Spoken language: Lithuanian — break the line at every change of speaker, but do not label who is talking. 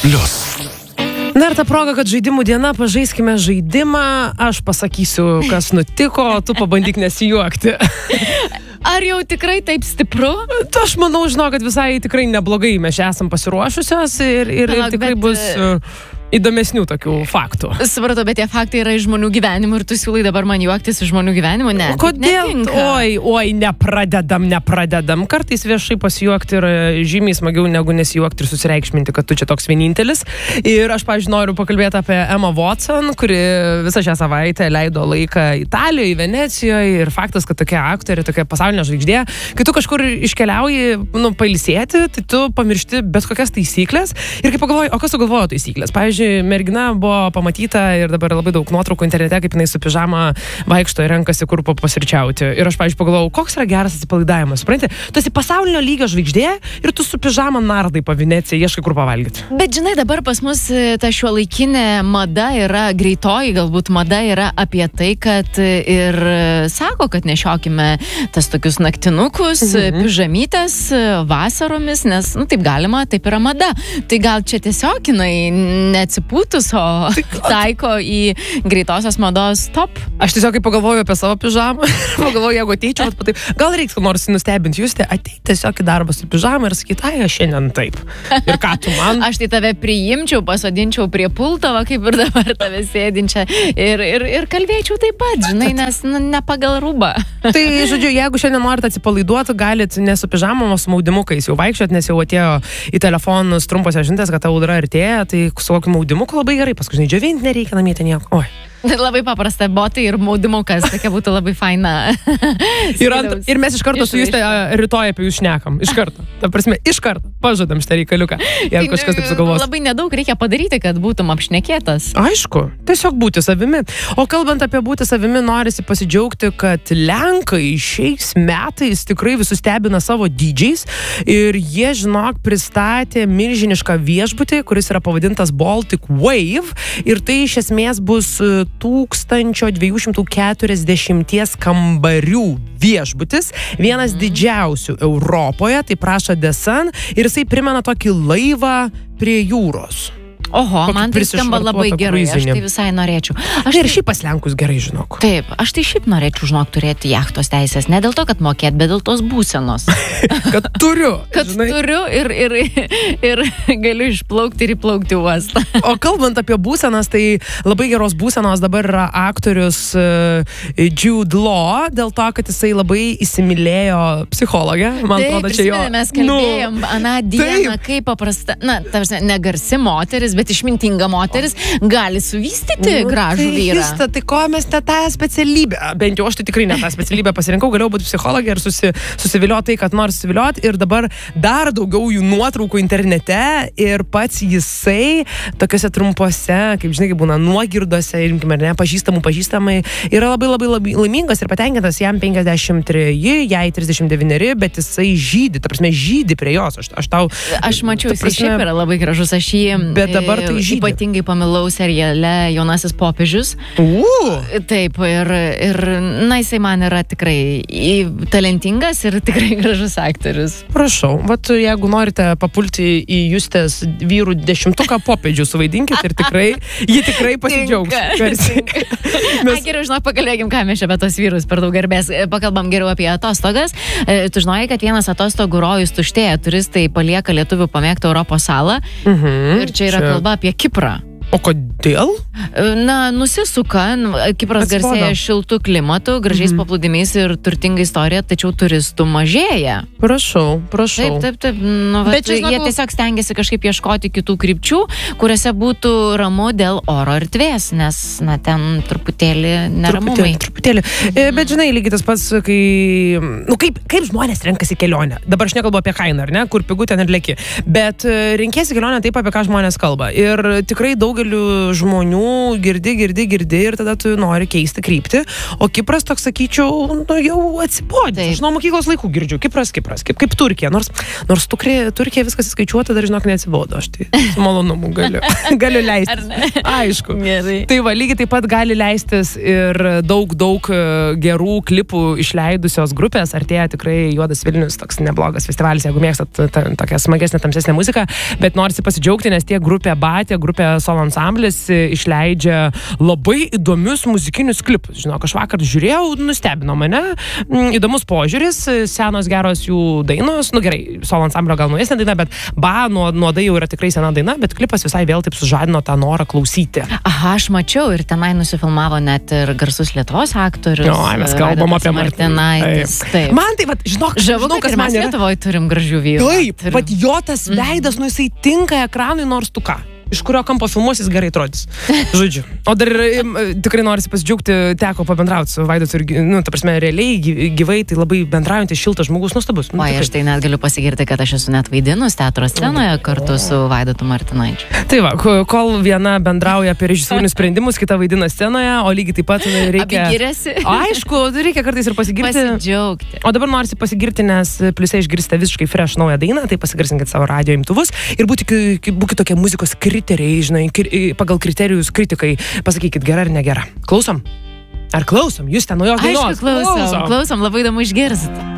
Plius.
Dar ta proga, kad žaidimų diena, pažaiskime žaidimą, aš pasakysiu, kas nutiko, tu pabandyk nesijuokti.
Ar jau tikrai taip stipru?
Aš manau, kad visai tikrai neblogai mes esam pasiruošusios ir tikrai bus įdomesnių tokių faktų.
Supratau, bet tie faktai yra iš žmonių gyvenimų ir tu siūlai dabar man juoktis iš žmonių gyvenimų? Ne.
Kodėl? Oi, nepradedam. Kartais viešai pasijuokti yra žymiai smagiau negu nesijuokti ir susireikšminti, kad tu čia toks vienintelis. Ir aš, pavyzdžiui, noriu pakalbėti apie Emma Watson, kuri visą šią savaitę leido laiką Italijoje, Venecijoje ir faktas, kad tokia aktorė, tokia pasaulinė žvaigždė, kai tu kažkur iškeliauji, pailsėti, tai tu pamiršti bet kokias taisyklės ir kai pagalvoji, o kas tu galvojo taisyklės? Pavyzdžiui, mergina buvo pamatyta ir dabar labai daug nuotraukų internete, kaip jinai su pižama vaikšto ir renkasi kur pasirčiauti. Ir aš, pavyzdžiui, pagalvojau, koks yra geras atsipalaidavimas. Supranti, tu esi pasaulinio lygio žvaigždė ir tu su pižama nardai po Veneciją, ieškai kur pavalgyti.
Bet žinai, dabar pas mus ta šiuolaikinė mada yra, greitoji galbūt mada yra apie tai, kad ir sako, kad nešiokime tas tokius naktinukus, pižamytės vasaromis, nes, taip galima, taip yra mada. Tai gal čia tiesiog jinai neatsipūtus, o taiko į greitosios mados top.
Aš tiesiog kai pagalvoju apie savo pižamą, pagalvoju, jeigu ateičiau, gal reiks nors nustebinti jūs, ateit tiesiog į darbą su pižamą ir sakyti, aš šiandien taip. Ir ką tu man?
Aš tai tave priimčiau, pasodinčiau prie pulto, kaip ir dabar tave sėdinčią ir kalbėčiau taip pat, žinai, nes ne pagal rūbą.
Tai, žodžiu, jeigu šiandien norite atsipalaiduoti, galit ne su pižamom, o su maudimukais jau vaikščiot, nes jau atėjo į telefonus trumpose žinutės, kad ta audra artėja, tai su kokiu maudimuku labai gerai, paskui, žinai, džiovinti nereikia namie ten nieko. Oi.
Labai paprasta, botai ir maudimukas, tokia būtų labai faina.
Ir mes iš karto su jūs rytoj apie jūs šnekam. Iš karto. Ta prasme, iš karto. Pažadam šitą reikaliuką. Jeigu kažkas taip sugalvos.
Labai nedaug reikia padaryti, kad būtum apšnekėtas.
Aišku, tiesiog būti savimi. O kalbant apie būti savimi, norisi pasidžiaugti, kad Lenkai šiais metais tikrai visus stebina savo dydžiais ir jie, žinok, pristatė milžinišką viešbutį, kuris yra pavadintas Baltic Wave ir tai iš esmės bus 1240 kambarių viešbutis, vienas didžiausių Europoje, tai prašo The Sun, ir jisai primena tokį laivą prie jūros.
Oho, man tai skamba labai gerai, aš tai visai norėčiau.
Ir šiaip pas Lenkus gerai, žinok.
Taip, aš tai šiaip norėčiau, žinok, turėti jachtos teisės, ne dėl to, kad mokėt, bet dėl tos būsenos.
Kad turiu.
Kad turiu ir galiu išplaukti ir įplaukti uostą.
O kalbant apie būsenas, tai labai geros būsenos dabar yra aktorius Jude Law, dėl to, kad jisai labai įsimylėjo psichologę. Man atrodo, čia jo.
Taip, mes kalbėjom aną dieną, kaip paprasta, negarsi moteris, bet išmintinga moteris gali suvystyti gražų vyrą.
Tai ko mes ne tą specialybę, bent jau aš tai tikrai ne tą specialybę pasirinkau, galėjau būti psichologė ir susivilioti tai, kad noriu susivilioti ir dabar dar daugiau jų nuotraukų internete ir pats jisai tokiuose trumpuose, kaip žinai, būna nuogirdose, imkime, ar ne, pažįstamai, yra labai laimingas ir patenkintas, jam 53, jai 39, bet jisai žydi, ta prasme, žydi prie jos.
Aš mačiau, jisai šiaip yra labai gražus, aš jį
tai
ypatingai pamilau seriale Jaunasis popiežius. Taip, ir jisai man yra tikrai talentingas ir tikrai gražus aktorius.
Prašau, jeigu norite papulti į Justės vyrų 10 popiežių, suvaidinkit ir jie tikrai pasidžiaugs.
Geriau, žinok, pakalbėkim, ką mes čia apie tos vyrus per daug garbės. Pakalbam geriau apie atostogas. Tu žinojai, kad vienas atostogų rojus tuštėja, turistai palieka lietuvių pamėgtą Europos salą. Ir čia yra kalba apie Kiprą.
O kodėl?
Nusisuka. Kipras garsėja šiltų klimatų, gražiais paplūdimiais ir turtinga istorija, tačiau turistų mažėja.
Prašau.
Taip. Bet jie tiesiog stengiasi kažkaip ieškoti kitų krypčių, kuriuose būtų ramu dėl oro erdvės, nes, ten truputėlį neramumai.
Truputėlį. Bet žinai, lygiai tas pats, kaip žmonės renkasi kelionę. Dabar aš nekalbu apie kainą, ar ne, kur pigu ten ir leki. Bet renkėsi kelionę taip, apie ką žmonės kalba. Ir tikrai daugeliu žmonių, girdi ir tada tu nori keisti kryptį. O Kipras toks, sakyčiau, jau atsibodė. Aš nuo mokyklos laikų girdžiu. Kipras, kaip Turkija. Nors Turkija viskas įskaičiuota, dar žinok neatsibodo. Aš tai su malonumu galiu leistis. Aišku.
Gerai.
Tai va, lygiai taip pat gali leistis ir daug gerų klipų išleidusios grupės. Artėja tikrai Juodas Vilnius, toks neblogas festivalis, jeigu mėgstat tokią smagesnę, tamsesnę muziką, bet norisi pasidžiaugti, nes tiek grupė Batė, grupė Solo ansamblis išleidžia labai įdomius muzikinius klipus. Žinok, aš vakar žiūrėjau, nustebino mane, įdomus požiūris, senos geros jų dainos, nu gerai, Solo ansamblio gal naujesnė daina, bet nuodai jau yra tikrai sena daina, bet klipas visai vėl taip sužadino tą norą klausyti.
Aha, aš mačiau ir tenai nusifilmavo net ir garsus Lietuvos aktorius.
Jo, mes kalbam apie
Martinaitis.
Taip. Man tai, žinok,
kad mes Lietuvoje turim gražių vyrų.
Taip, bet jo tas veidas, nu jisai tinka ekranui nors tu ką. Iš kurio kampo filmuosis gerai atrodys. Žodžiu. O dar tikrai norisi pasidžiaugti, teko pabendrauti su Vaidotu ir, nu, ta prasme, realiai gyvai, tai labai bendraujantis, šiltas žmogus, nuostabus.
O, aš tai net galiu pasigirti, kad aš esu net vaidinus teatro scenoje kartu su Vaidotu Martinaičiu.
Tai va, kol viena bendrauja apie režisūrinius sprendimus, kita vaidina scenoje, o lygiai taip pat reikia...
Abi giriasi.
Aišku, reikia kartais ir pasigirti.
Pasidžiaugti.
O dabar norisi pasigirti, nes pliusai išgirsite visiškai fresh naują dainą, tai pasigarsinkit savo radio imtuvus ir būkite tokie muzikos kriteriai, žinai, pagal kriterijus kritikai, pasakykit, gera ar negera. Klausom? Ar klausom? Jūs ten naujos dainos?
Aišku, klausom, labai įdomu išgirsti.